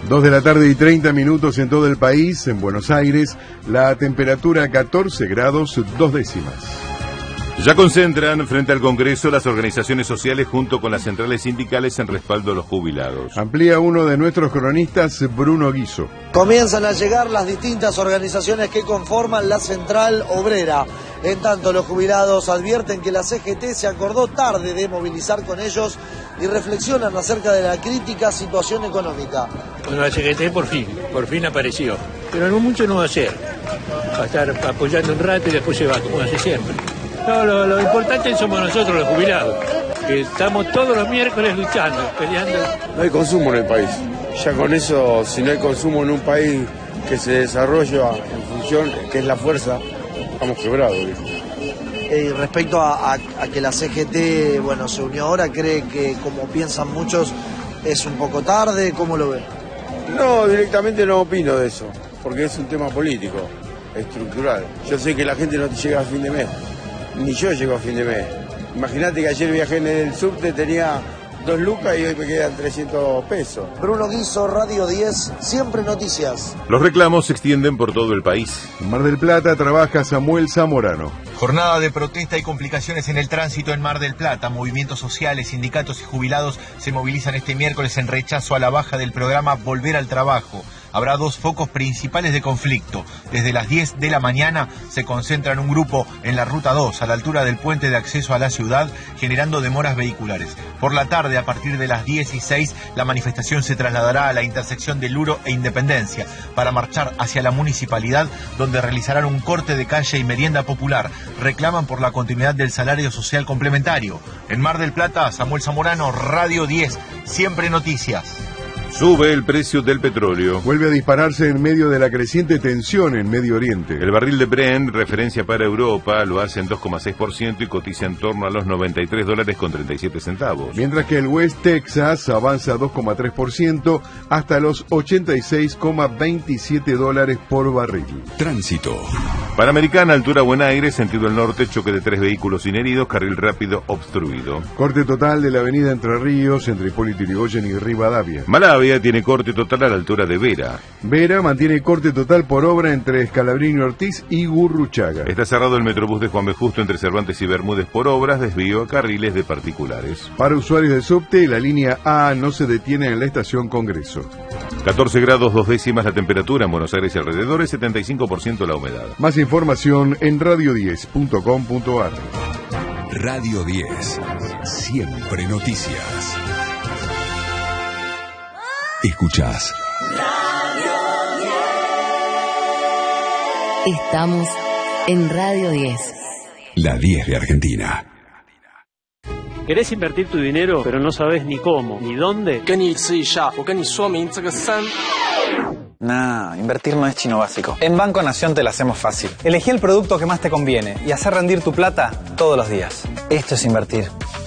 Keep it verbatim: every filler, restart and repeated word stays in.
Dos de la tarde y treinta minutos en todo el país. En Buenos Aires, la temperatura catorce grados, dos décimas. Ya concentran frente al Congreso las organizaciones sociales junto con las centrales sindicales en respaldo a los jubilados. Amplía uno de nuestros cronistas, Bruno Guiso. Comienzan a llegar las distintas organizaciones que conforman la Central Obrera. En tanto, los jubilados advierten que la C G T se acordó tarde de movilizar con ellos y reflexionan acerca de la crítica situación económica. Bueno, la C G T por fin, por fin apareció. Pero no mucho no va a ser. Va a estar apoyando un rato y después se va, como hace siempre. No, lo, lo importante somos nosotros los jubilados, que estamos todos los miércoles luchando, peleando. No hay consumo en el país. Ya con eso, si no hay consumo en un país que se desarrolla en función, que es la fuerza, estamos quebrados. Eh, respecto a, a, a que la C G T, bueno, se unió ahora, ¿cree que, como piensan muchos, es un poco tarde? ¿Cómo lo ve? No, directamente no opino de eso, porque es un tema político, estructural. Yo sé que la gente no llega a fin de mes. Ni yo llego a fin de mes. Imagínate que ayer viajé en el subte, tenía dos lucas y hoy me quedan trescientos pesos. Bruno Guiso, Radio diez, siempre noticias. Los reclamos se extienden por todo el país. En Mar del Plata trabaja Samuel Zamorano. Jornada de protesta y complicaciones en el tránsito en Mar del Plata. Movimientos sociales, sindicatos y jubilados se movilizan este miércoles en rechazo a la baja del programa Volver al Trabajo. Habrá dos focos principales de conflicto. Desde las diez de la mañana se concentra en un grupo en la Ruta dos, a la altura del puente de acceso a la ciudad, generando demoras vehiculares. Por la tarde, a partir de las dieciséis, la manifestación se trasladará a la intersección de Luro e Independencia para marchar hacia la municipalidad, donde realizarán un corte de calle y merienda popular. Reclaman por la continuidad del salario social complementario. En Mar del Plata, Samuel Zamorano, Radio diez, siempre noticias. Sube el precio del petróleo. Vuelve a dispararse en medio de la creciente tensión en Medio Oriente. El barril de Brent, referencia para Europa, lo hace en dos coma seis por ciento y cotiza en torno a los noventa y tres dólares con treinta y siete centavos. Mientras que el West Texas avanza dos coma tres por ciento hasta los ochenta y seis coma veintisiete dólares por barril. Tránsito. Panamericana, altura Buen Aire, sentido el norte, choque de tres vehículos sin heridos, carril rápido obstruido. Corte total de la avenida Entre Ríos, entre Hipólito Yrigoyen y Rivadavia. Malavia tiene corte total a la altura de Vera. Vera mantiene corte total por obra entre Scalabrini Ortiz y Gurruchaga. Está cerrado el Metrobús de Juan B. Justo entre Cervantes y Bermúdez por obras, desvío a carriles de particulares. Para usuarios del subte, la línea A no se detiene en la estación Congreso. catorce grados, dos décimas la temperatura en Buenos Aires y alrededores, setenta y cinco por ciento la humedad. Más información en radio diez punto com punto ar. Radio diez, siempre noticias. Escuchás Radio diez. Estamos en Radio diez. La diez de Argentina. ¿Querés invertir tu dinero, pero no sabes ni cómo, ni dónde? Nah, invertir no es chino básico. En Banco Nación te la hacemos fácil. Elegí el producto que más te conviene y hacer rendir tu plata todos los días. Esto es invertir.